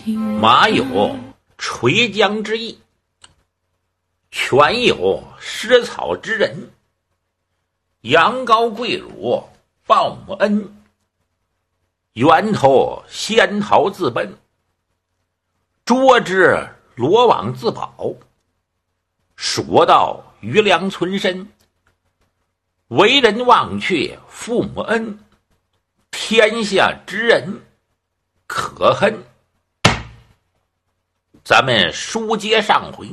马有垂江之意，犬有食草之人。羊羔跪乳报母恩，源头仙桃自奔，捉之罗网自保。说到余粮存身，为人忘却父母恩，天下之人可恨。咱们书接上回，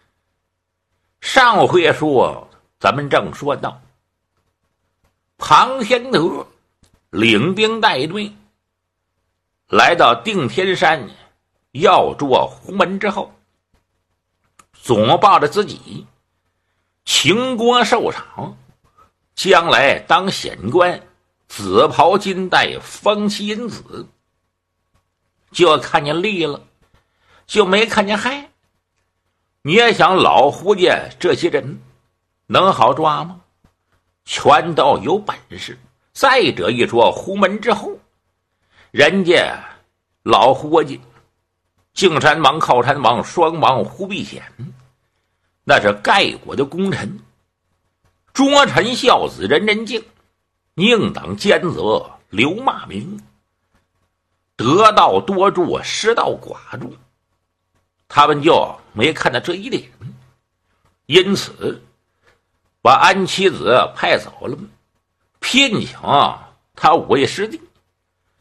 上回说咱们正说到庞天德领兵带队来到定天山要捉胡门之后，总抱着自己秦国受赏，将来当显官，紫袍金带，封妻银子，就看见利了，就没看见害。你也想老胡家这些人能好抓吗？全都有本事。再者一说胡门之后，人家老胡家敬山王、靠山王双王胡必显，那是盖国的功臣，忠臣孝子人人敬，宁党奸则留骂名，得道多助，失道寡助。他们就没看到这一点，因此把安七子派走了，聘请他为师弟。